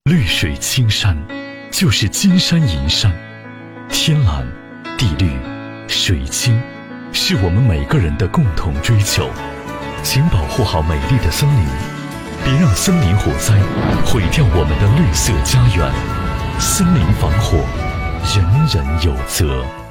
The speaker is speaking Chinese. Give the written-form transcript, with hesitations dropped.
绿水青山，就是金山银山。天蓝、地绿、水清，是我们每个人的共同追求。请保护好美丽的森林，别让森林火灾毁掉我们的绿色家园。森林防火，人人有责。